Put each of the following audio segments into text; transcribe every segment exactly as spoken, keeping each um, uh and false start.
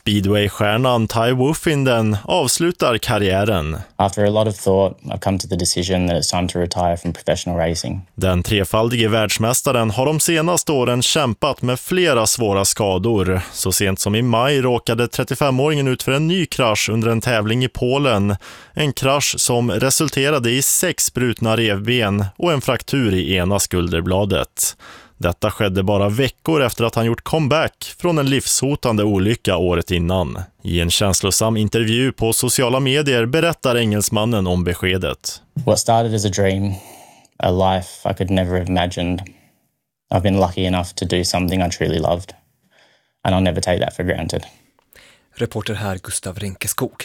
Speedway-stjärnan Ty Woffinden avslutar karriären. After a lot of thought, I've come to the decision that it's time to retire from professional racing. Den trefaldige världsmästaren har de senaste åren kämpat med flera svåra skador. Så sent som i maj råkade trettiofemåringen ut för en ny krasch under en tävling i Polen. En krasch som resulterade i sex brutna revben och en fraktur i ena skulderbladet. Detta skedde bara veckor efter att han gjort comeback från en livshotande olycka året innan. I en känslosam intervju på sociala medier berättar engelsmannen om beskedet. What started as a dream, a life I could never have imagined. I've been lucky enough to do something I truly loved. And I'll never take that for granted. Reporter här Gustav Rinkeskog.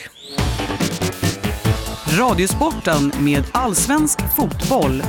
Radiosporten med allsvensk fotboll.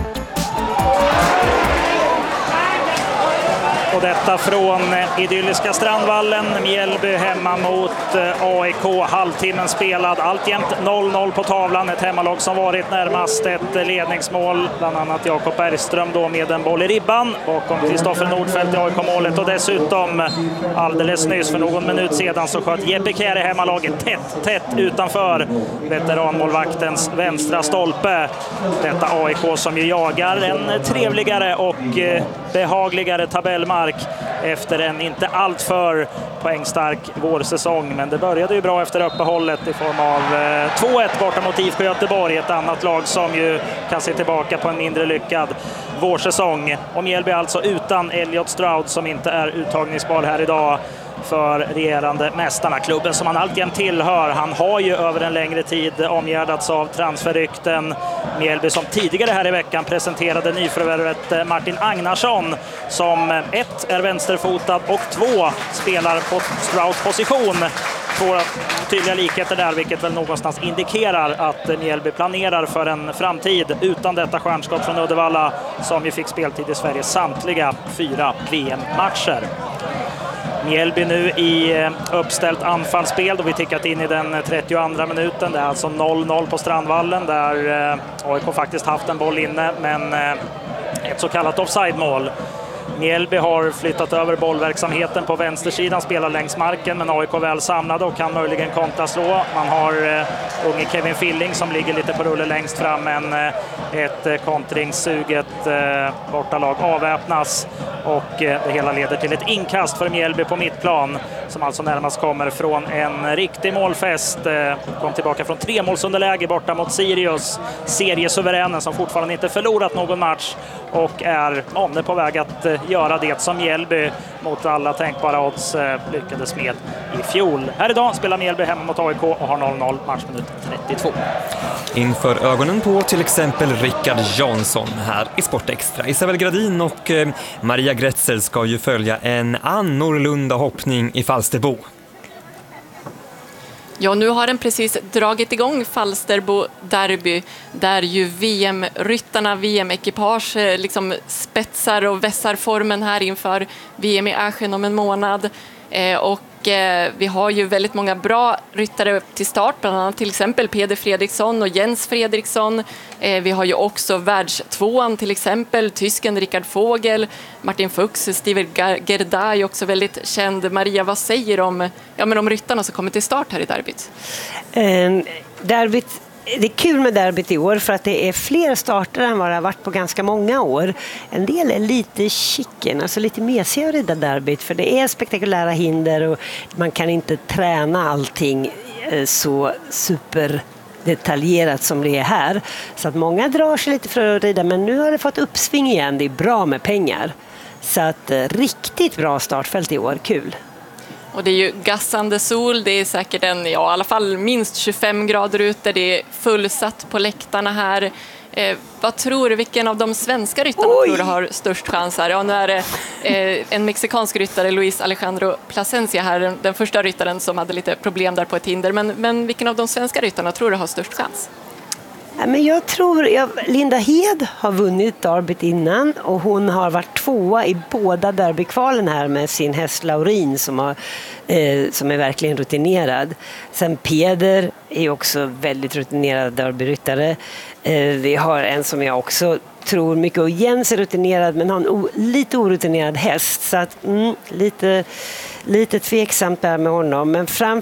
Och detta från idylliska Strandvallen. Mjällby hemma mot A I K. Halvtimmen spelad. Alltjämt noll noll på tavlan. Ett hemmalag som varit närmast ett ledningsmål. Bland annat Jakob Bergström då med en boll i ribban. Bakom Kristoffer Nordfeldt i A I K-målet. Och dessutom alldeles nyss för någon minut sedan så sköt Jeppe Kjär i hemmalaget tätt, tätt utanför veteranmålvaktens vänstra stolpe. Detta A I K som ju jagar en trevligare och behagligare tabellmark efter en inte alltför poängstark vårsäsong. Men det började ju bra efter uppehållet i form av två ett borta mot I F K Göteborg. Ett annat lag som ju kan se tillbaka på en mindre lyckad vårsäsong. Och Mjällby alltså utan Elliot Stroud som inte är uttagningsbar här idag för regerande mästarna. Klubben som han alltjämt tillhör. Han har ju över en längre tid omgärdats av transferrykten. Mjällby som tidigare här i veckan presenterade nyförvärvet Martin Agnarsson som ett är vänsterfotad och två spelar på Strouds position. Två tydliga likheter där, vilket väl någonstans indikerar att Mjällby planerar för en framtid utan detta stjärnskott från Uddevalla som ju fick speltid i Sveriges samtliga fyra V M-matcher. Mjällby nu i uppställt anfallsspel då vi tickat in i den trettioandra minuten. Det är alltså noll noll på Strandvallen där A I K faktiskt haft en boll inne men ett så kallat offside-mål. Mjällby har flyttat över bollverksamheten på vänstersidan, spelar längs marken men A I K väl samlade och kan möjligen kontraslå. Man har uh, unge Kevin Filling som ligger lite på rulle längst fram men uh, ett uh, kontringssuget uh, bortalag avväpnas och uh, det hela leder till ett inkast för Mjällby på mittplan som alltså närmast kommer från en riktig målfest. Uh, kom tillbaka från tre målsunderläge borta mot Sirius, seriesuveränen som fortfarande inte förlorat någon match och är om det på väg att uh, göra det som Mjällby mot alla tänkbara odds eh, lyckades med i fjol. Här idag spelar Mjällby hemma mot A I K och har noll noll matchminut trettiotvå. Inför ögonen på till exempel Rickard Jansson här i Sportextra. Isabel Gradin och eh, Maria Gretzel ska ju följa en annorlunda hoppning i Falsterbo. Ja, nu har den precis dragit igång Falsterbo derby där ju V M-ryttarna, V M-ekipage liksom spetsar och vässar formen här inför V M i Aschen om en månad. Eh, och eh, vi har ju väldigt många bra ryttare till start, bland annat till exempel Peder Fredriksson och Jens Fredriksson. Eh, vi har ju också världstvåan till exempel, tysken Rickard Vogel, Martin Fuchs, Steven Gerdai också väldigt känd. Maria, vad säger du om, ja, men om ryttarna som kommer till start här i derbyt? Um, derbyt Det är kul med derbyt i år för att det är fler starter än vad det har varit på ganska många år. En del är lite chicken, alltså lite mesigare i det derbyt för det är spektakulära hinder och man kan inte träna allting så super detaljerat som det är här. Så att många drar sig lite för att rida men nu har det fått uppsving igen, det är bra med pengar. Så att riktigt bra startfält i år, kul. Och det är ju gassande sol, det är säkert en, ja, i alla fall minst tjugofem grader ute, det är fullsatt på läktarna här. Eh, vad tror du, vilken av de svenska ryttarna Oj. tror du har störst chans här? Ja, nu är det eh, en mexikansk ryttare, Luis Alejandro Plasencia här, den, den första ryttaren som hade lite problem där på ett hinder. Men, men vilken av de svenska ryttarna tror du har störst chans? Ja, men jag tror, jag, Linda Hed har vunnit derbyt innan och hon har varit tvåa i båda derbykvalen här med sin häst Laurin som, har, eh, som är verkligen rutinerad. Sen Peder är också väldigt rutinerad derbyryttare. Eh, vi har en som jag också tror mycket, och Jens är rutinerad men har en o, lite orutinerad häst så att mm, lite, lite tveksamt där med honom. Men fram